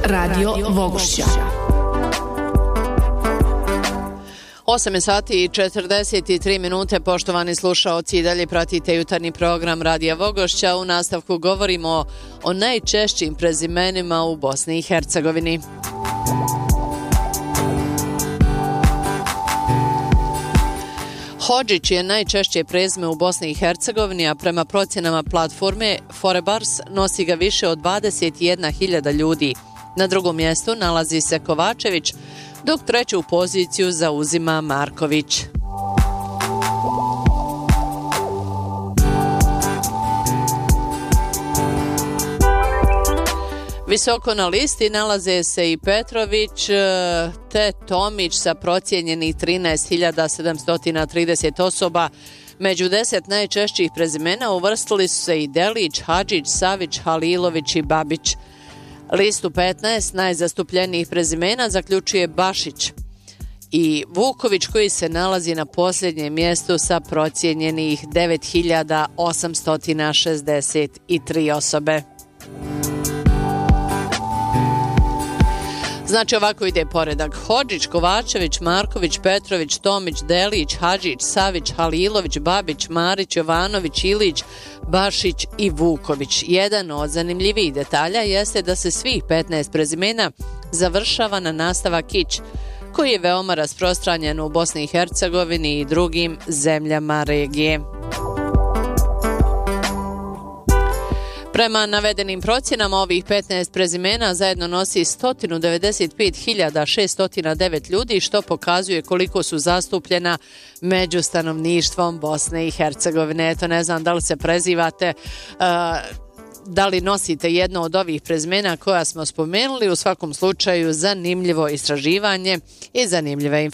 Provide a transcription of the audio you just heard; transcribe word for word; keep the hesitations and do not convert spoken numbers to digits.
Radio Vogošća. osam sati i četrdeset tri minute, poštovani slušaoci, i dalje pratite jutarnji program Radija Vogošća. U nastavku govorimo o najčešćim prezimenima u Bosni i Hercegovini. Hodžić je najčešće prezime u Bosni i Hercegovini, a prema procjenama platforme Forebars nosi ga više od dvadeset jedna hiljada ljudi. Na drugom mjestu nalazi se Kovačević, dok treću poziciju zauzima Marković. Visoko na listi nalaze se i Petrović te Tomić sa procijenjenih trinaest hiljada sedamsto trideset osoba. Među deset najčešćih prezimena uvrstili su se i Delić, Hadžić, Savić, Halilović i Babić. Listu petnaest najzastupljenijih prezimena zaključuje Bašić i Vuković, koji se nalazi na posljednjem mjestu sa procijenjenih devet hiljada osamsto šezdeset tri osobe. Znači ovako ide poredak: Hodžić, Kovačević, Marković, Petrović, Tomić, Delić, Hadžić, Savić, Halilović, Babić, Marić, Jovanović, Ilić, Bašić i Vuković. Jedan od zanimljivijih detalja jeste da se svih petnaest prezimena završava na nastavak ić, koji je veoma rasprostranjen u Bosni i Hercegovini i drugim zemljama regije. Prema navedenim procjenama, ovih petnaest prezimena zajedno nosi sto devedeset pet hiljada šeststo devet ljudi, što pokazuje koliko su zastupljena među stanovništvom Bosne i Hercegovine. Eto, ne znam da li se prezivate, uh, da li nosite jedno od ovih prezimena koja smo spomenuli. U svakom slučaju zanimljivo istraživanje i zanimljive informacije.